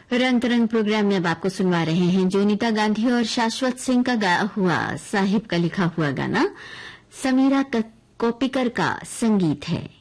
रंग तरंग प्रोग्राम में अब आपको सुनवा रहे हैं जोनीता गांधी और शाश्वत सिंह का गाया हुआ, साहिब का लिखा हुआ गाना। समीरा कोपिकर का संगीत है।